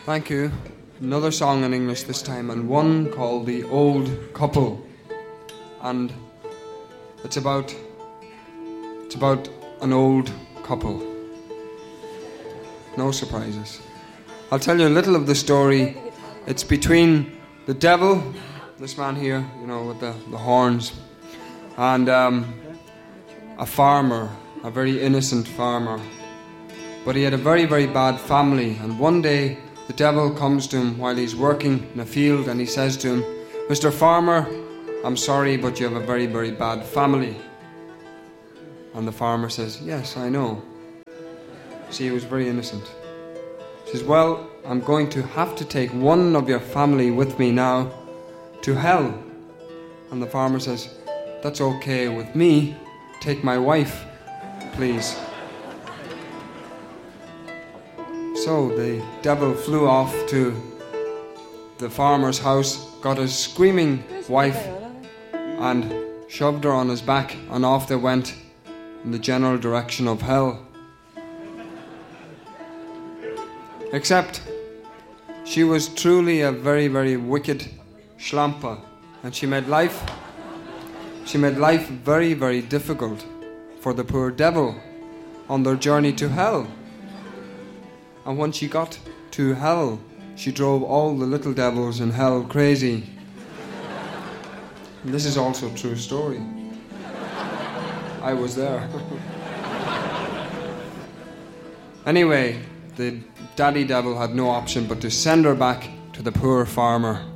Thank you. Another song in English this time, and one called The Old Couple. And it's about an old couple. No surprises. I'll tell you a little of the story. It's between the devil, this man here, with the horns, and a farmer, a very innocent farmer. But he had a very, very bad family, and one day the devil comes to him while he's working in a field, and he says to him, "Mr. Farmer, I'm sorry, but you have a very, very bad family." And the farmer says, "Yes, I know." See, he was very innocent. He says, "Well, I'm going to have to take one of your family with me now to hell." And the farmer says, "That's okay with me. Take my wife, please." So the devil flew off to the farmer's house, got his screaming wife, and shoved her on his back, and off they went in the general direction of hell. Except she was truly a very, very wicked schlampe, and she made life very, very difficult for the poor devil on their journey to hell. And when she got to hell, she drove all the little devils in hell crazy. And this is also a true story. I was there. Anyway, the daddy devil had no option but to send her back to the poor farmer.